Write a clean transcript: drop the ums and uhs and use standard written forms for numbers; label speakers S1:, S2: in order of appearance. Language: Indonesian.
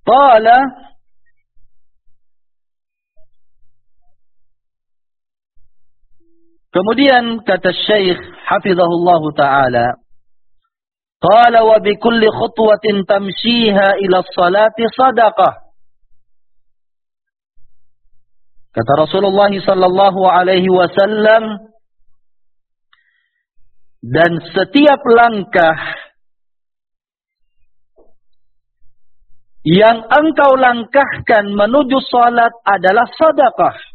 S1: Qala kemudian kata Syekh hafizahullahu taala, qala wa bi kulli khutwatin tamshiha ila sholati sadaqah. Kata Rasulullah sallallahu alaihi wasallam, dan setiap langkah yang engkau langkahkan menuju salat adalah sedekah.